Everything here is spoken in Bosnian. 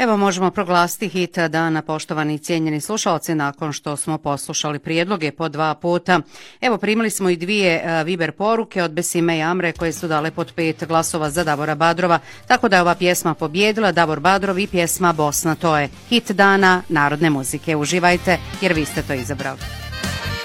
Evo možemo proglasiti hit dana, poštovani i cijenjeni slušalci, nakon što smo poslušali prijedloge po 2 puta. Evo primili smo i 2 Viber poruke od Besime i Amre koje su dale pod 5 glasova za Davora Badrova, tako da je ova pjesma pobjedila. Davor Badrov i pjesma Bosna, to je hit dana narodne muzike. Uživajte jer vi ste to izabrali.